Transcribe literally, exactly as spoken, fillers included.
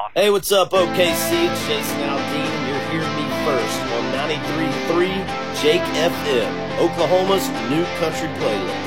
Hey, what's up, O K C? It's Jason Aldean, and you're hearing me first on ninety-three point three Jake F M, Oklahoma's new country playlist.